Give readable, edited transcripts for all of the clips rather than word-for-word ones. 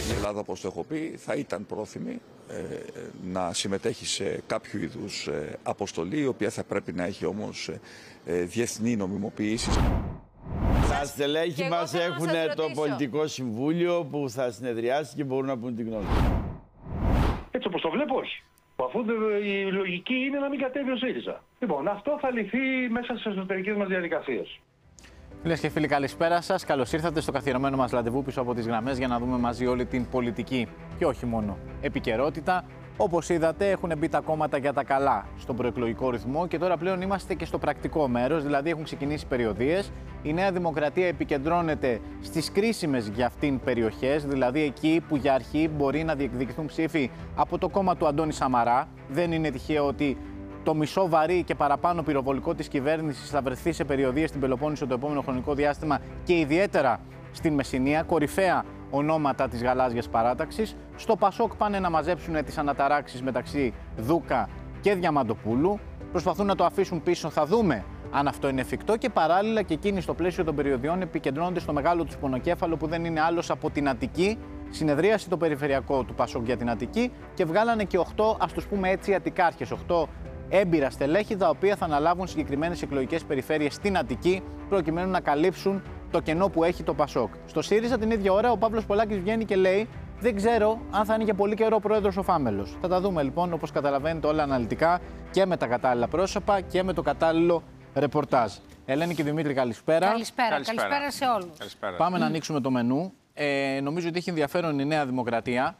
Η Ελλάδα, όπως το έχω πει, θα ήταν πρόθυμη να συμμετέχει σε κάποιο είδους αποστολή, η οποία θα πρέπει να έχει όμως διεθνή νομιμοποίηση. Τα στελέχη μας έχουν το πολιτικό συμβούλιο που θα συνεδριάσει και μπορούν να πούν την γνώμη. Έτσι όπως το βλέπω, όχι. Αφού η λογική είναι να μην κατέβει ο ΣΥΡΙΖΑ. Λοιπόν, αυτό θα λυθεί μέσα στις εσωτερικές μας διαδικασίες. Φίλες και φίλοι, καλησπέρα σας. Καλώς ήρθατε στο καθιερωμένο μας ραντεβού πίσω από τις γραμμές για να δούμε μαζί όλη την πολιτική και όχι μόνο επικαιρότητα. Όπως είδατε, έχουν μπει τα κόμματα για τα καλά στον προεκλογικό ρυθμό και τώρα πλέον είμαστε και στο πρακτικό μέρος, δηλαδή έχουν ξεκινήσει περιοδίες. Η Νέα Δημοκρατία επικεντρώνεται στις κρίσιμες για αυτήν περιοχές, δηλαδή εκεί που για αρχή μπορεί να διεκδικηθούν ψήφοι από το κόμμα του Αντώνη Σαμαρά. Δεν είναι τυχαίο ότι το μισό βαρύ και παραπάνω πυροβολικό της κυβέρνησης θα βρεθεί σε περιοδίες στην Πελοπόννησο το επόμενο χρονικό διάστημα και ιδιαίτερα στην Μεσσηνία, κορυφαία ονόματα της γαλάζιας παράταξης. Στο Πασόκ πάνε να μαζέψουν τις αναταράξεις μεταξύ Δούκα και Διαμαντοπούλου. Προσπαθούν να το αφήσουν πίσω, θα δούμε αν αυτό είναι εφικτό. Και παράλληλα και εκείνοι στο πλαίσιο των περιοδιών επικεντρώνονται στο μεγάλο τους πονοκέφαλο που δεν είναι άλλος από την Αττική. Συνεδρίασε το περιφερειακό του Πασόκ για την Αττική και βγάλανε και 8, ας τους πούμε έτσι, αττικάρχες, 8 έμπειρα στελέχη, τα οποία θα αναλάβουν συγκεκριμένες εκλογικές περιφέρειες στην Αττική, προκειμένου να καλύψουν το κενό που έχει το Πασόκ. Στο ΣΥΡΙΖΑ την ίδια ώρα ο Παύλος Πολάκης βγαίνει και λέει: δεν ξέρω αν θα είναι για πολύ καιρό πρόεδρος ο Φάμελος. Θα τα δούμε λοιπόν, όπως καταλαβαίνετε, όλα αναλυτικά και με τα κατάλληλα πρόσωπα και με το κατάλληλο ρεπορτάζ. Ελένη και Δημήτρη, καλησπέρα. Καλησπέρα σε όλους. Καλησπέρα. Πάμε να ανοίξουμε το μενού. Νομίζω ότι έχει ενδιαφέρον η Νέα Δημοκρατία,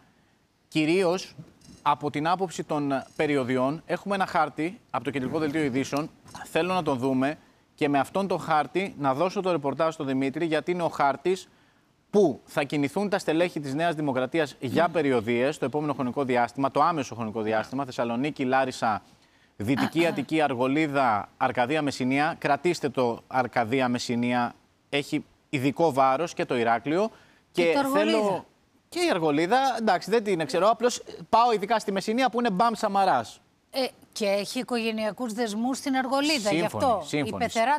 κυρίως από την άποψη των περιοδιών. Έχουμε ένα χάρτη από το Κεντρικό Δελτίο Ειδήσεων. Θέλω να τον δούμε και με αυτόν τον χάρτη να δώσω το ρεπορτάζ στον Δημήτρη, γιατί είναι ο χάρτης που θα κινηθούν τα στελέχη της Νέας Δημοκρατίας για περιοδίες το επόμενο χρονικό διάστημα, το άμεσο χρονικό διάστημα. Θεσσαλονίκη, Λάρισα, Δυτική Αττική, Αργολίδα, Αρκαδία, Μεσσηνία. Κρατήστε το Αρκαδία, Μεσσηνία, έχει ειδικό βάρος, και το Ηράκλειο. Και το θέλω. Και η Αργολίδα, εντάξει, δεν την ξέρω. Απλώς πάω ειδικά στη Μεσσηνία που είναι μπαμ Σαμαράς. Και έχει οικογενειακούς δεσμούς στην Αργολίδα, γι' αυτό. Σύμφωνη. Η πεθερά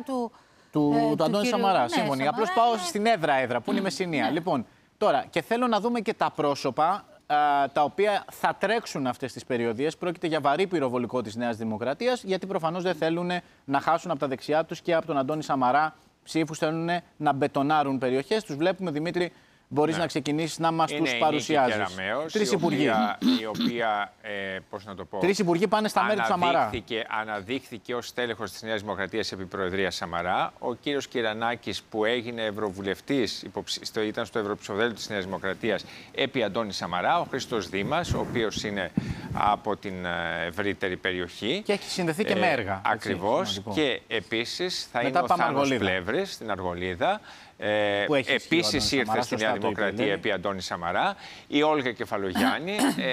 του Αντώνη Σαμαρά. Ναι, σύμφωνη. Απλώς πάω στην έδρα που είναι η Μεσσηνία. Ναι. Λοιπόν, τώρα, και θέλω να δούμε και τα πρόσωπα τα οποία θα τρέξουν αυτές τις περιοδίες. Πρόκειται για βαρύ πυροβολικό της Νέας Δημοκρατίας, γιατί προφανώς δεν θέλουν να χάσουν από τα δεξιά τους και από τον Αντώνη Σαμαρά ψήφους. Θέλουν να μπετονάρουν περιοχές. Τους βλέπουμε, Δημήτρη. Μπορείς να ξεκινήσεις να μας τους παρουσιάζεις. Τρεις υπουργοί. Η οποία, πώς να το πω, τρεις υπουργοί πάνε στα μέρη του Σαμαρά. Αναδείχθηκε ως στέλεχος της Νέας Δημοκρατίας επί Προεδρίας Σαμαρά. Ο κύριος Κυρανάκης, που έγινε ευρωβουλευτής, ήταν στο Ευρωψηφοδέλτιο της Νέας Δημοκρατίας επί Αντώνη Σαμαρά. Ο Χρήστος Δήμας, ο οποίος είναι από την ευρύτερη περιοχή. Και έχει συνδεθεί και με έργα. Ακριβώς. Και επίσης θα είναι ο Θάνος Πλεύρης στην Αργολίδα. Επίσης ήρθε στη Νέα Δημοκρατία επί Αντώνη Σαμαρά. Η Όλγα Κεφαλογιάννη,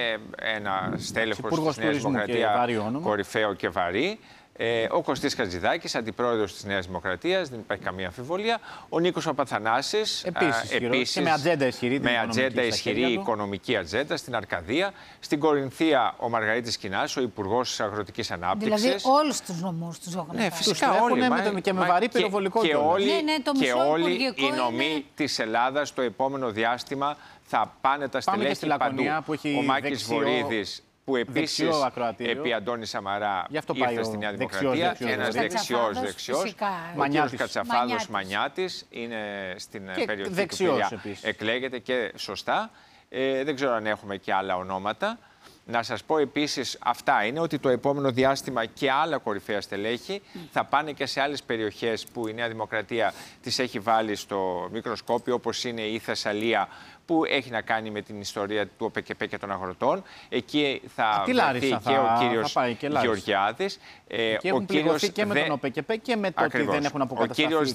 ένα στέλεχος της Νέας Δημοκρατία, κορυφαίο και βαρύ. Ο Κωστής Χατζηδάκης, αντιπρόεδρος της Νέας Δημοκρατίας, δεν υπάρχει καμία αμφιβολία. Ο Νίκος Παπαθανάσης, επίσης και με ατζέντα ισχυρή, οικονομική ατζέντα στην Αρκαδία. Στην Κορινθία ο Μαργαρίτης Κινάς, ο Υπουργός Αγροτικής Ανάπτυξης. Δηλαδή όλους τους νομούς τους έχουν. Ναι, φυσικά όλοι. Και με βαρύ πυροβολικό και όλοι οι νομοί είναι της Ελλάδας το επόμενο διάστημα θα πάνε τα στελέχη παντού. Ο Μάκης Βορίδης, που επίσης επί Αντώνη Σαμαρά ήρθε στη Νέα Δημοκρατία, ένας δεξιός. Ο κύριος Κατσαφάδος Μανιάτης είναι στην περιοχή του που εκλέγεται και σωστά. Δεν ξέρω αν έχουμε και άλλα ονόματα. Να σας πω επίσης, αυτά είναι, ότι το επόμενο διάστημα και άλλα κορυφαία στελέχη θα πάνε και σε άλλες περιοχές που η Νέα Δημοκρατία τις έχει βάλει στο μικροσκόπιο, όπως είναι η Θεσσαλία, που έχει να κάνει με την ιστορία του ΟΠΕΚΕΠΕ και των αγροτών. Εκεί θα βρεθεί και ο κύριος Γεωργιάδης. Και έχουν πληγωθεί και με τον ΟΠΕΚΕΠΕ και με το ότι δεν έχουν αποκατασταθεί. Ο κύριος